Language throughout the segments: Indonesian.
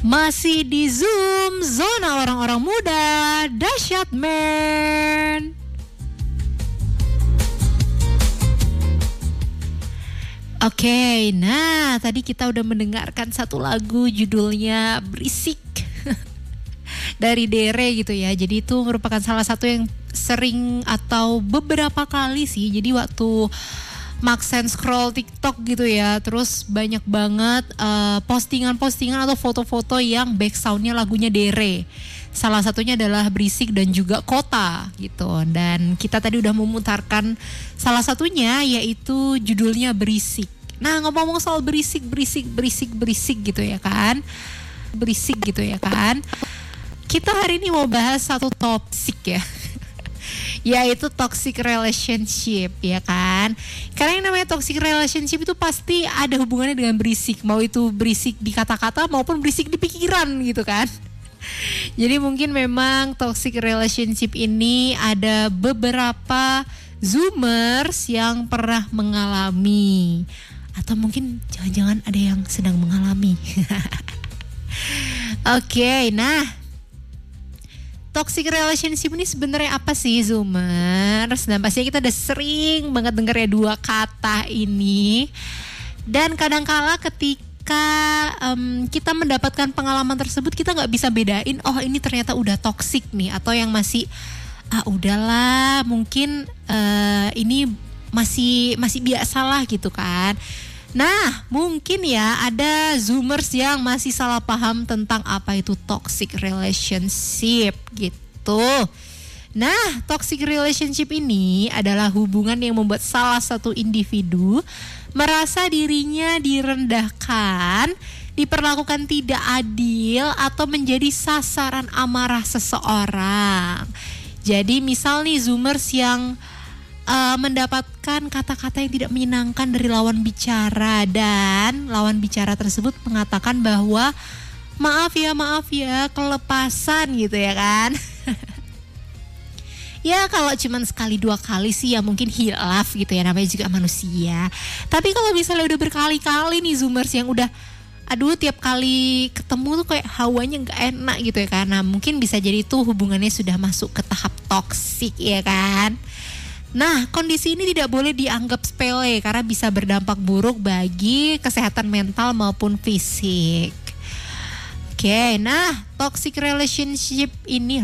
Masih di Zoom, zona orang-orang muda, dahsyat men. Oke, nah tadi kita udah mendengarkan satu lagu judulnya Berisik dari Dere gitu ya. Jadi itu merupakan salah satu yang sering atau beberapa kali sih. Jadi waktu Maxen scroll TikTok gitu ya, terus banyak banget postingan-postingan atau foto-foto yang back soundnya lagunya Dere. Salah satunya adalah Berisik dan juga Kota gitu. Dan kita tadi udah memutarkan salah satunya, yaitu judulnya Berisik. Nah, ngomong-ngomong soal berisik gitu ya kan. Berisik gitu ya kan. Kita hari ini mau bahas satu toxic ya. Yaitu toxic relationship ya kan. Karena yang namanya toxic relationship itu pasti ada hubungannya dengan berisik. Mau itu berisik di kata-kata maupun berisik di pikiran gitu kan. Jadi mungkin memang toxic relationship ini ada beberapa Zoomers yang pernah mengalami. Atau mungkin jangan-jangan ada yang sedang mengalami. Oke, nah toxic relationship ini sebenarnya apa sih Zoomers? Dan pastinya kita udah sering banget dengar ya dua kata ini. Dan kadangkala ketika kita mendapatkan pengalaman tersebut, kita gak bisa bedain, oh ini ternyata udah toxic nih. Atau yang masih, udahlah mungkin ini masih biasalah gitu kan. Nah, mungkin ya ada Zoomers yang masih salah paham tentang apa itu toxic relationship gitu. Nah, toxic relationship ini adalah hubungan yang membuat salah satu individu merasa dirinya direndahkan, diperlakukan tidak adil, atau menjadi sasaran amarah seseorang. Jadi misal nih Zoomers yang mendapatkan kata-kata yang tidak menyenangkan dari lawan bicara, dan lawan bicara tersebut mengatakan bahwa maaf ya kelepasan gitu ya kan. Ya kalau cuman sekali dua kali sih ya mungkin hilaf gitu ya, namanya juga manusia. Tapi kalau misalnya udah berkali-kali nih Zoomers yang udah tiap kali ketemu tuh kayak hawanya gak enak gitu ya kan. Nah mungkin bisa jadi tuh hubungannya sudah masuk ke tahap toksik ya kan. Nah, kondisi ini tidak boleh dianggap sepele karena bisa berdampak buruk bagi kesehatan mental maupun fisik. Oke, nah toxic relationship ini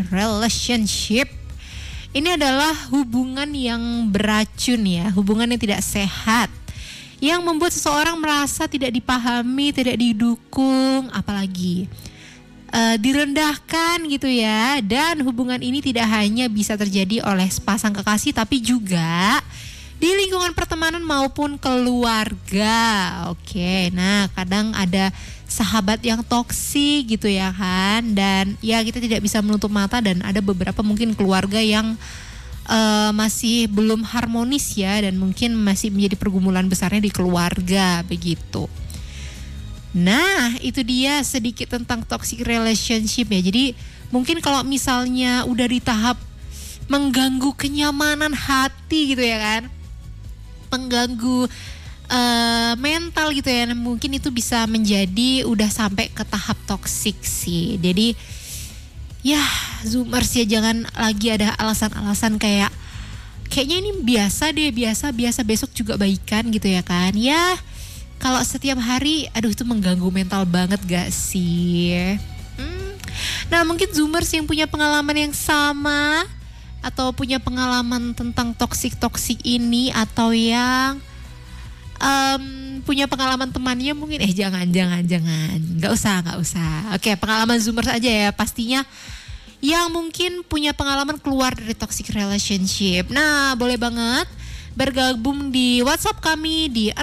adalah hubungan yang beracun ya, hubungan yang tidak sehat, yang membuat seseorang merasa tidak dipahami, tidak didukung, apalagi direndahkan gitu ya. Dan hubungan ini tidak hanya bisa terjadi oleh sepasang kekasih, tapi juga di lingkungan pertemanan maupun keluarga. Oke, nah kadang ada sahabat yang toksik gitu ya kan. Dan ya kita tidak bisa menutup mata, dan ada beberapa mungkin keluarga yang masih belum harmonis ya, dan mungkin masih menjadi pergumulan besarnya di keluarga begitu. Nah itu dia sedikit tentang toxic relationship ya. Jadi mungkin kalau misalnya udah di tahap mengganggu kenyamanan hati gitu ya kan, mengganggu mental gitu ya, mungkin itu bisa menjadi udah sampai ke tahap toxic sih. Jadi ya Zoomers ya jangan lagi ada alasan-alasan kayaknya ini biasa besok juga baikan gitu ya kan. Ya kalau setiap hari, itu mengganggu mental banget gak sih? Nah mungkin Zoomers yang punya pengalaman yang sama, atau punya pengalaman tentang toxic ini, atau yang punya pengalaman temannya mungkin, jangan, gak usah. Oke, pengalaman Zoomers aja ya, pastinya yang mungkin punya pengalaman keluar dari toxic relationship. Nah boleh banget bergabung di WhatsApp kami di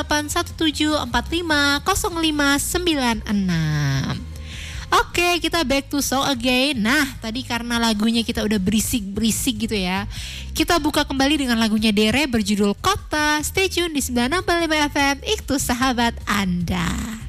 0817450596. Oke, kita back to song again. Nah, tadi karena lagunya kita udah berisik gitu ya, kita buka kembali dengan lagunya Dere berjudul Kota. Stay tune di 96.5 FM, itu sahabat Anda.